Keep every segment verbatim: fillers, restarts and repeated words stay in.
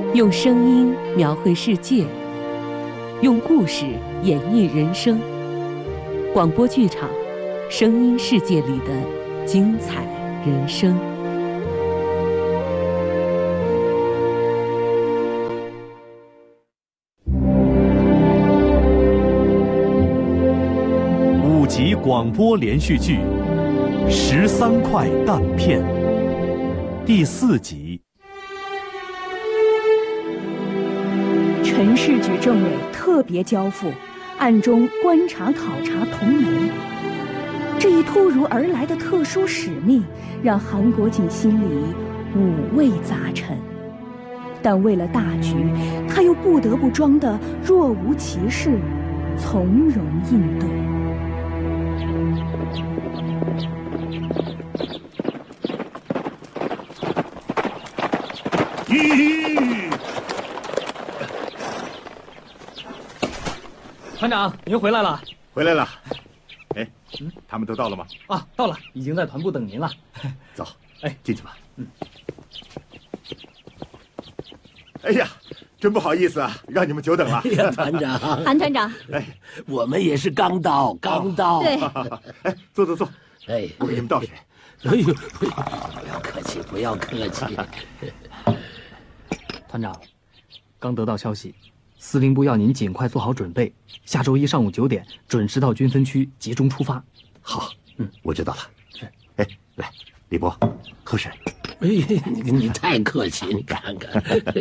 用声音描绘世界，用故事演绎人生。广播剧场，声音世界里的精彩人生。 五集广播连续剧《十三块弹片》第四集。 陈市局政委特别交付，暗中观察考察同媒。这一突如而来的特殊使命，让韩国瑾心里五味杂陈。但为了大局，他又不得不装得若无其事，从容应对。 团长，您回来了。 回来了。哎，嗯，他们都到了吗？ 啊，到了，已经在团部等您了。 走， 哎， 进去吧。 嗯。 哎呀，真不好意思啊，让你们久等了。 哎呀，团长， 韩团长， 哎， 我们也是刚到，刚到。 对。 哎，坐坐坐。 哎， 我给你们倒水。 哎呦，不要客气，不要客气。 团长，刚得到消息。司令部要您尽快做好准备，下周一上午九点准时到军分区集中出发。 好，嗯，我知道了。是，哎，来，李波，喝水。 哎，你你太客气，你看看。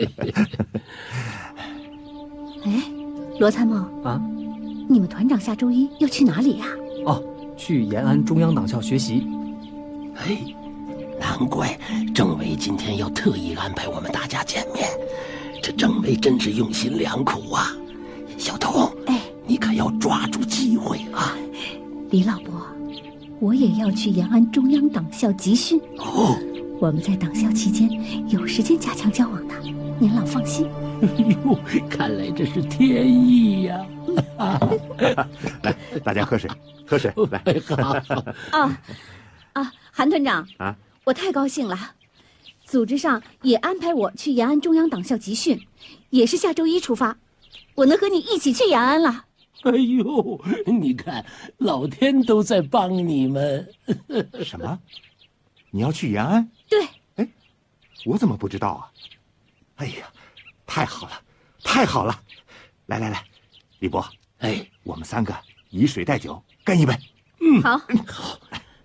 哎，罗参谋啊， 你们团长下周一要去哪里呀？ 哦，去延安中央党校学习。 哎，难怪政委今天要特意安排我们大家见面。这政委真是用心良苦啊，小童， 哎， 你可要抓住机会啊！ 李老伯，我也要去延安中央党校集训哦。 我们在党校期间有时间加强交往的，您老放心。 哎呦，看来这是天意呀！ 来，大家喝水，喝水，来。 啊啊，韩团长啊，我太高兴了。组织上也安排我去延安中央党校集训，也是下周一出发，我能和你一起去延安了。 哎呦，你看，老天都在帮你们。 什么？你要去延安？ 对。 哎，我怎么不知道啊？哎呀，太好了，太好了！来来来，李波， 哎， 我们三个以水代酒，干一杯。 嗯，好， 好。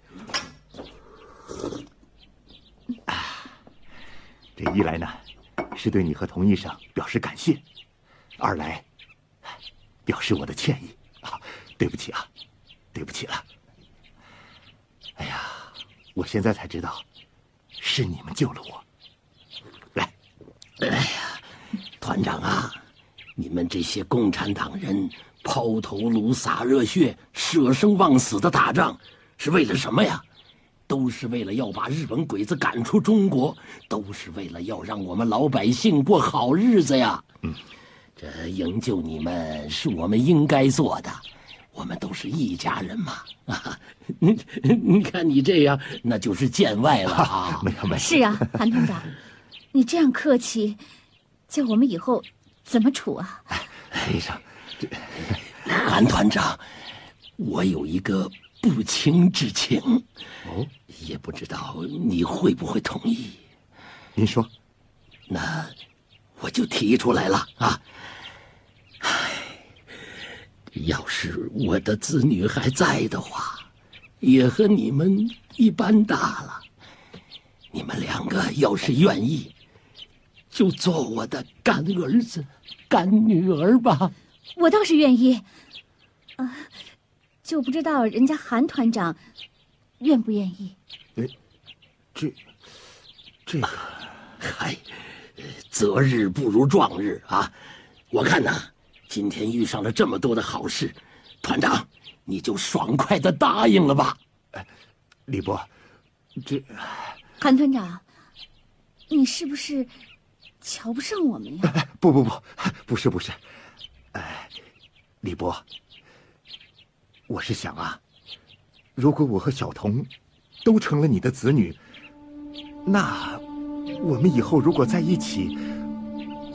这一来呢，是对你和童医生表示感谢；二来，表示我的歉意啊，对不起啊，对不起了。哎呀，我现在才知道，是你们救了我。来， 哎呀，团长啊，你们这些共产党人抛头颅、洒热血、舍生忘死的打仗，是为了什么呀？都是为了要把日本鬼子赶出中国，都是为了要让我们老百姓过好日子呀。 嗯， 这营救你们是我们应该做的，我们都是一家人嘛。啊，你你看你这样，那就是见外了啊。 没有没有。 是啊，韩团长，你这样客气，叫我们以后怎么处啊？ 医生，这韩团长，我有一个不情之请，哦，也不知道你会不会同意。 您说。 那我就提出来了啊。唉，要是我的子女还在的话，也和你们一般大了，你们两个要是愿意，就做我的干儿子干女儿吧。 我倒是愿意啊，就不知道人家韩团长愿不愿意。 哎，这这个， 嗨，择日不如撞日啊！我看呐，今天遇上了这么多的好事，团长你就爽快的答应了吧。 哎，李波，这韩团长，你是不是瞧不上我们呀？ 哎，不不不，不是不是，哎，李波，我是想啊，如果我和小童都成了你的子女，那我们以后如果在一起，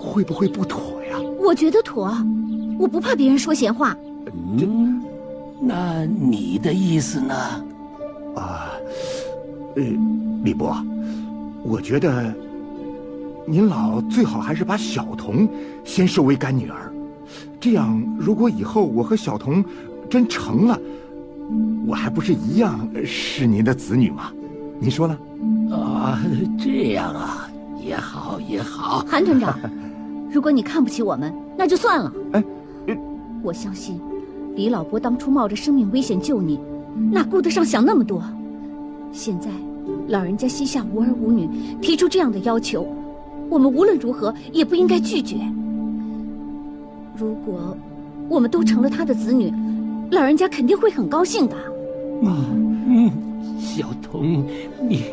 会不会不妥呀？ 我觉得妥，我不怕别人说闲话。 嗯，那你的意思呢？ 啊，呃，李伯，我觉得您老最好还是把小童先收为干女儿，这样如果以后我和小童真成了，我还不是一样是您的子女吗？您说呢？ 啊，这样啊，也好也好。 韩团长，如果你看不起我们，那就算了。 哎， 我相信李老伯当初冒着生命危险救你，哪顾得上想那么多？现在老人家膝下无儿无女，提出这样的要求，我们无论如何也不应该拒绝。如果我们都成了他的子女，老人家肯定会很高兴的。 嗯嗯，小童，你，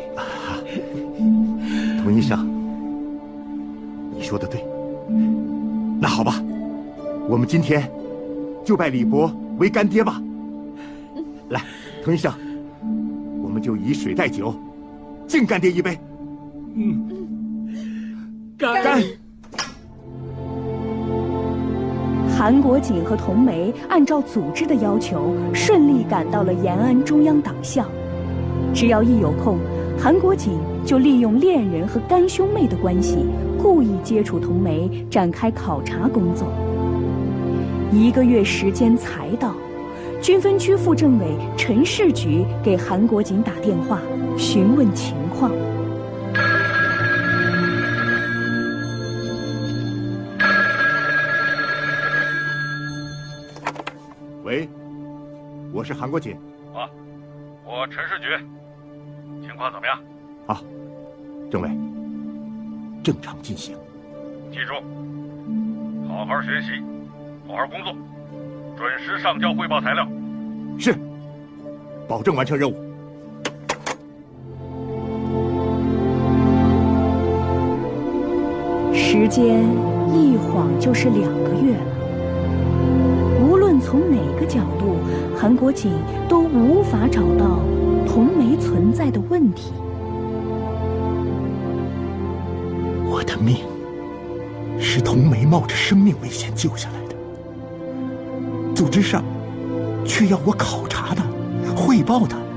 童医生，你说的对。那好吧，我们今天就拜李伯为干爹吧。来，童医生，我们就以水代酒，敬干爹一杯。 嗯，干。 干。 韩国瑾和童梅按照组织的要求，顺利赶到了延安中央党校。只要一有空，韩国瑾就利用恋人和干兄妹的关系，故意接触童梅，展开考察工作。一个月时间才到，军分区副政委陈士举给韩国瑾打电话询问情况。 喂，我是韩国瑾。 啊，我陈士举，情况怎么样？ 啊，政委，正常进行。 记住，好好学习，好好工作，准时上交汇报材料。 是，保证完成任务。 时间一晃就是两个月了。无论从哪个角度，韩国瑾都无法找到童梅存在的问题。 我的命是童梅冒着生命危险救下来的，组织上却要我考察他、汇报他，